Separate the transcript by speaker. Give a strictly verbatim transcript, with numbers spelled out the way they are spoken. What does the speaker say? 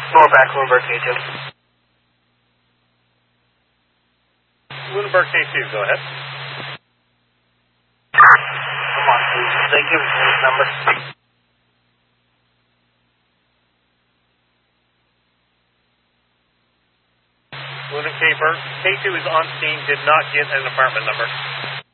Speaker 1: More back, Lunenburg K two.
Speaker 2: Lunenburg K two, go ahead.
Speaker 1: Come on, please. They give us his number.
Speaker 2: Luna K two is on scene, did not get an apartment number.